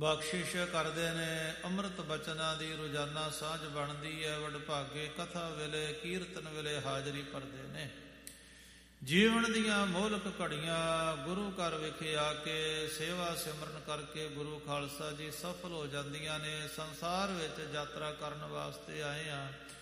ਬਖਸ਼ਿਸ਼ ਕਰਦੇ ਨੇ। ਅੰਮ੍ਰਿਤ ਬਚਨਾਂ ਦੀ ਰੋਜ਼ਾਨਾ ਸਾਂਝ ਬਣਦੀ ਹੈ। ਵਡਭਾਗੇ ਕਥਾ ਵੇਲੇ ਕੀਰਤਨ ਵੇਲੇ ਹਾਜ਼ਰੀ ਭਰਦੇ ਨੇ। ਜੀਵਨ ਦੀਆਂ ਮੋਲਕ ਘੜੀਆਂ ਗੁਰੂ ਘਰ ਵਿਖੇ ਆ ਕੇ ਸੇਵਾ ਸਿਮਰਨ ਕਰਕੇ ਗੁਰੂ ਖਾਲਸਾ ਜੀ ਸਫਲ ਹੋ ਜਾਂਦੀਆਂ ਨੇ। ਸੰਸਾਰ ਵਿੱਚ ਯਾਤਰਾ ਕਰਨ ਵਾਸਤੇ ਆਏ ਹਾਂ।